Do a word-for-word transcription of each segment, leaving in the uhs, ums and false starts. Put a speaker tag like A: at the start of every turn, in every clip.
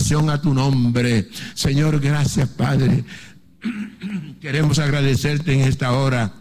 A: exaltación a tu nombre. Señor, gracias, Padre. Queremos agradecerte en esta hora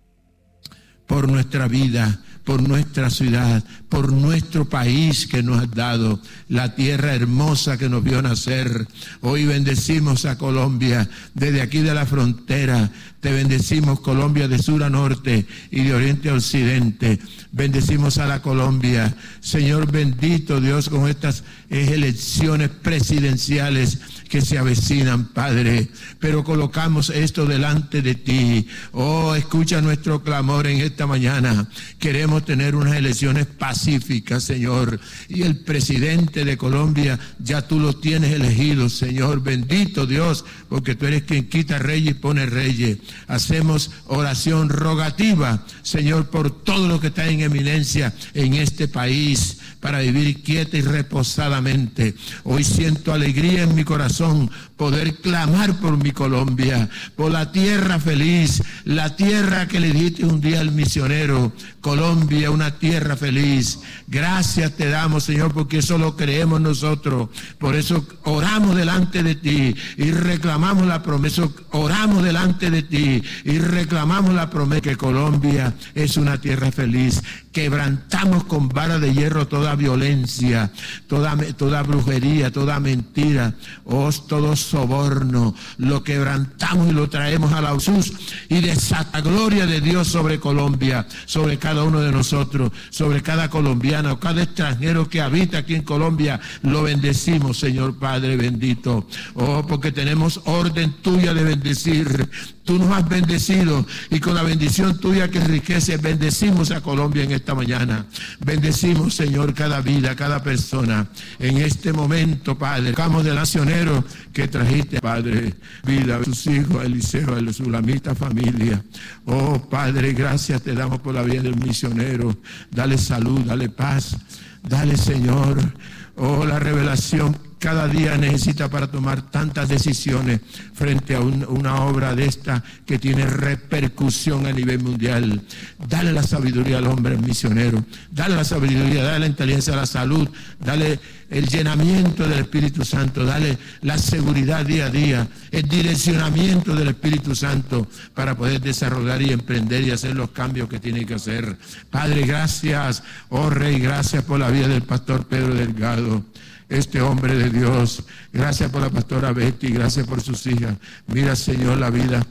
A: por nuestra vida, por nuestra ciudad, por nuestro país que nos has dado, la tierra hermosa que nos vio nacer. Hoy bendecimos a Colombia, desde aquí de la frontera, te bendecimos Colombia de sur a norte y de oriente a occidente. Bendecimos a la Colombia. Señor bendito Dios, con estas elecciones presidenciales que se avecinan, Padre, pero colocamos esto delante de ti. Oh, escucha nuestro clamor en esta mañana. Queremos tener unas elecciones pacíficas, Señor, y el presidente de Colombia ya tú lo tienes elegido, Señor, bendito Dios, porque tú eres quien quita reyes y pone reyes. Hacemos oración rogativa, Señor, por todo lo que está en eminencia en este país, para vivir quieta y reposadamente. Hoy siento alegría en mi corazón poder clamar por mi Colombia, por la tierra feliz, la tierra que le diste un día al misionero. Colombia, una tierra feliz. Gracias te damos, Señor, porque eso lo creemos nosotros. Por eso oramos delante de ti y reclamamos la promesa. Oramos delante de ti y reclamamos la promesa que Colombia es una tierra feliz. Quebrantamos con vara de hierro toda violencia, toda, toda brujería, toda mentira, oh, todo soborno. Lo quebrantamos y lo traemos a la luz y desata gloria de Dios sobre Colombia, sobre cada uno de nosotros, sobre cada colombiano, cada extranjero que habita aquí en Colombia. Lo bendecimos, Señor Padre bendito. Oh, porque tenemos orden tuya de bendecir. Tú nos has bendecido y con la bendición tuya que enriquece, bendecimos a Colombia en esta mañana. Bendecimos, Señor, cada vida, cada persona. En este momento, Padre, buscamos del nacionero que trajiste, Padre, vida a sus hijos, a Eliseo, a la Sulamita familia. Oh, Padre, gracias te damos por la vida del misionero. Dale salud, dale paz, dale, Señor, oh, la revelación cada día necesita para tomar tantas decisiones frente a un, una obra de esta que tiene repercusión a nivel mundial. Dale la sabiduría al hombre misionero, dale la sabiduría, dale la inteligencia a la salud, dale el llenamiento del Espíritu Santo, dale la seguridad día a día, el direccionamiento del Espíritu Santo para poder desarrollar y emprender y hacer los cambios que tiene que hacer. Padre, gracias, oh Rey, gracias por la vida del pastor Pedro Delgado, este hombre de Dios. Gracias por la pastora Betty, gracias por sus hijas. Mira, Señor, la vida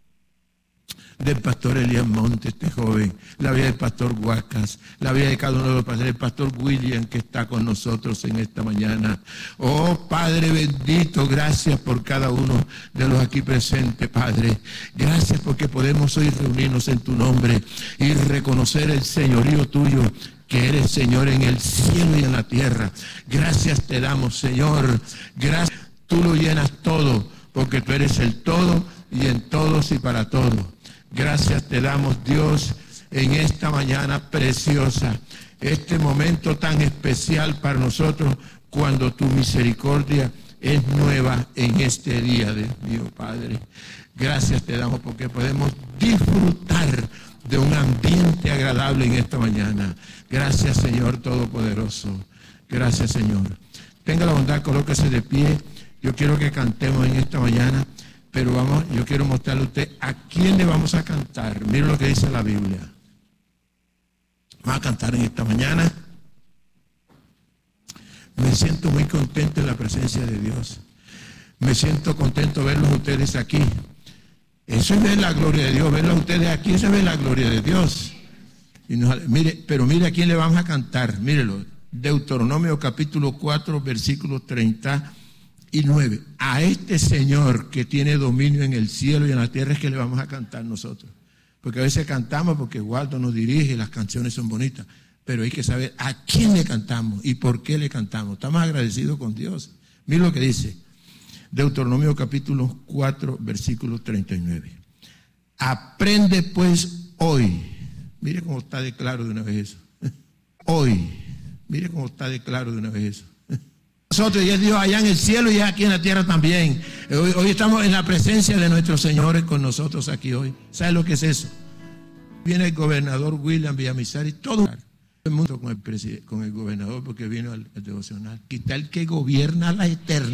A: del pastor Elías Monte, este joven, la vida del pastor Huacas, la vida de cada uno de los pastores, el pastor William que está con nosotros en esta mañana. Oh, Padre bendito, gracias por cada uno de los aquí presentes, Padre. Gracias porque podemos hoy reunirnos en tu nombre y reconocer el señorío tuyo, que eres, Señor, en el cielo y en la tierra. Gracias te damos, Señor. Gracias, tú lo llenas todo, porque tú eres el todo y en todos y para todos. Gracias te damos, Dios, en esta mañana preciosa, este momento tan especial para nosotros, cuando tu misericordia es nueva en este día, Dios mío, Padre. Gracias te damos porque podemos disfrutar de un ambiente agradable en esta mañana. Gracias, Señor Todopoderoso. Gracias, Señor. Tenga la bondad, colóquese de pie. Yo quiero que cantemos en esta mañana, pero vamos, yo quiero mostrarle a usted a quién le vamos a cantar. Mire lo que dice la Biblia. Vamos a cantar en esta mañana. Me siento muy contento en la presencia de Dios. Me siento contento verlos ustedes aquí. Eso es ver la gloria de Dios, verlos a ustedes aquí, eso es ver la gloria de Dios. Y nos, mire, pero mire a quién le vamos a cantar, mírelo, Deuteronomio capítulo cuatro, versículo treinta y nueve. A este Señor que tiene dominio en el cielo y en la tierra es que le vamos a cantar nosotros. Porque a veces cantamos porque Waldo nos dirige y las canciones son bonitas, pero hay que saber a quién le cantamos y por qué le cantamos. Estamos agradecidos con Dios. Mire lo que dice. Deuteronomio capítulo cuatro, versículo treinta y nueve. Aprende pues hoy. Mire cómo está de claro de una vez eso. Hoy. Mire cómo está de claro de una vez eso. Nosotros y es Dios allá en el cielo y aquí en la tierra también. Hoy, hoy estamos en la presencia de nuestros señores con nosotros aquí hoy. ¿Sabe lo que es eso? Viene el gobernador William Villamizar y todo el mundo con el, con el gobernador porque vino al, al devocional. Quita el que gobierna la eternidad.